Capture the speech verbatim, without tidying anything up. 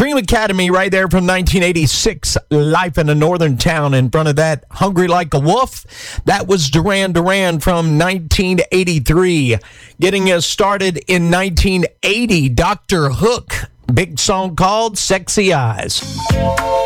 Dream Academy right there from nineteen eighty-six. Life in a Northern Town. In front of that, Hungry Like a Wolf. That was Duran Duran from nineteen eighty-three. Getting us started in nineteen eighty, Doctor Hook. Big song called Sexy Eyes.